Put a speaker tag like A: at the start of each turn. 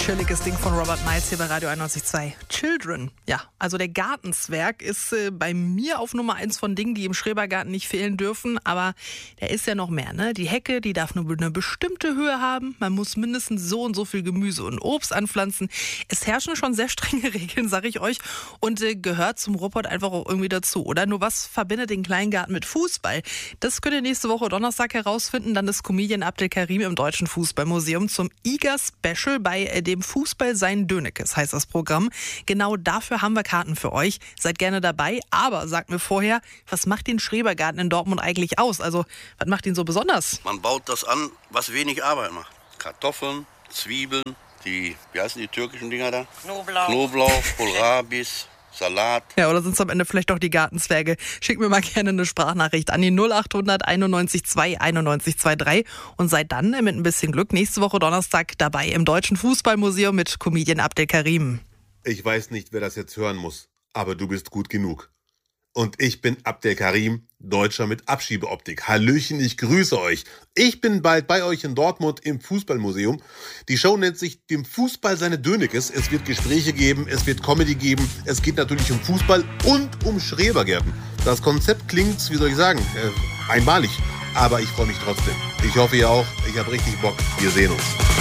A: Chilliges Ding von Robert Miles hier bei Radio 91.2. Children. Ja, also der Gartenzwerg ist bei mir auf Nummer 1 von Dingen, die im Schrebergarten nicht fehlen dürfen. Aber der ist ja noch mehr, ne? Die Hecke, die darf nur eine bestimmte Höhe haben. Man muss mindestens so und so viel Gemüse und Obst anpflanzen. Es herrschen schon sehr strenge Regeln, sag ich euch. Und gehört zum Ruhrpott einfach auch irgendwie dazu, oder? Nur was verbindet den Kleingarten mit Fußball? Das könnt ihr nächste Woche Donnerstag herausfinden. Dann ist Comedian Abdelkarim im Deutschen Fußballmuseum zum IGA-Special bei dem Fußball sein Dönekes, heißt das Programm. Genau dafür haben wir Karten für euch. Seid gerne dabei, aber sagt mir vorher, was macht den Schrebergarten in Dortmund eigentlich aus? Also, was macht ihn so besonders?
B: Man baut das an, was wenig Arbeit macht. Kartoffeln, Zwiebeln, wie heißen die türkischen Dinger da? Knoblauch, Kohlrabis, Salat.
A: Ja, oder sind es am Ende vielleicht doch die Gartenzwerge? Schickt mir mal gerne eine Sprachnachricht an die 0800 91 2 91 23 und seid dann mit ein bisschen Glück nächste Woche Donnerstag dabei im Deutschen Fußballmuseum mit Comedian Abdelkarim.
C: Ich weiß nicht, wer das jetzt hören muss, aber du bist gut genug. Und ich bin Abdelkarim, Deutscher mit Abschiebeoptik. Hallöchen, ich grüße euch. Ich bin bald bei euch in Dortmund im Fußballmuseum. Die Show nennt sich Dem Fußball seine Dönekes. Es wird Gespräche geben, es wird Comedy geben. Es geht natürlich um Fußball und um Schrebergärten. Das Konzept klingt, wie soll ich sagen, einmalig. Aber ich freue mich trotzdem. Ich hoffe, ihr auch. Ich habe richtig Bock. Wir sehen uns.